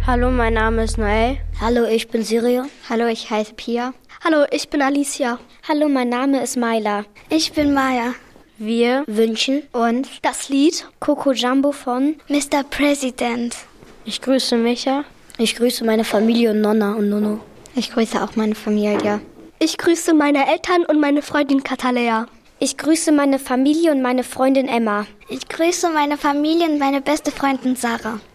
Hallo, mein Name ist Noel. Hallo, ich bin Sirio. Hallo, ich heiße Pia. Hallo, ich bin Alicia. Hallo, mein Name ist Maila. Ich bin Maya. Wir wünschen uns das Lied Coco Jumbo von Mr. President. Ich grüße Micha. Ich grüße meine Familie und Nonna und Nono. Ich grüße auch meine Familie. Ich grüße meine Eltern und meine Freundin Katalea. Ich grüße meine Familie und meine Freundin Emma. Ich grüße meine Familie und meine beste Freundin Sarah.